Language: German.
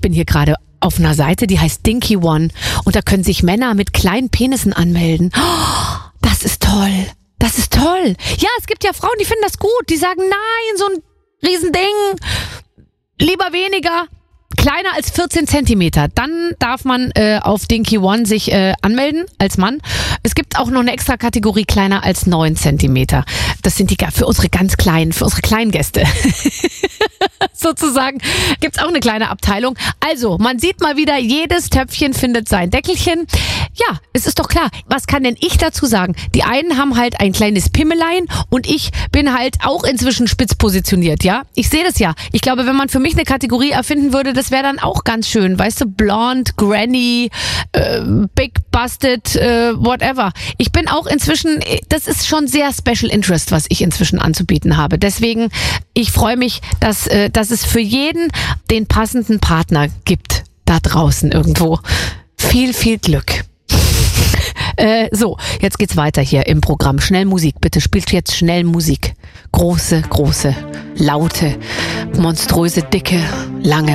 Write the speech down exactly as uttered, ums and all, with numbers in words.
bin hier gerade auf einer Seite, die heißt Dinky One und da können sich Männer mit kleinen Penissen anmelden. Oh, das ist toll. Das ist toll. Ja, es gibt ja Frauen, die finden das gut. Die sagen, nein, so ein Riesending, lieber weniger. Kleiner als vierzehn Zentimeter. Dann darf man äh, auf Dinky One sich äh, anmelden als Mann. Es gibt auch noch eine extra Kategorie kleiner als neun Zentimeter. Das sind die für unsere ganz kleinen, für unsere kleinen Gäste. Sozusagen gibt's auch eine kleine Abteilung. Also, man sieht mal wieder, jedes Töpfchen findet sein Deckelchen. Ja, es ist doch klar. Was kann denn ich dazu sagen? Die einen haben halt ein kleines Pimmelein und ich bin halt auch inzwischen spitz positioniert, ja? Ich sehe das ja. Ich glaube, wenn man für mich eine Kategorie erfinden würde, das wäre dann auch ganz schön. Weißt du, Blonde, Granny, äh, Big Busted, äh, whatever. Ich bin auch inzwischen, das ist schon sehr Special Interest, was ich inzwischen anzubieten habe. Deswegen, ich freue mich, dass, äh, dass es für jeden den passenden Partner gibt da draußen irgendwo. Viel, viel Glück. Äh, so, jetzt geht's weiter hier im Programm. Schnell Musik, bitte spielt jetzt schnell Musik. Große, große, laute, monströse, dicke, lange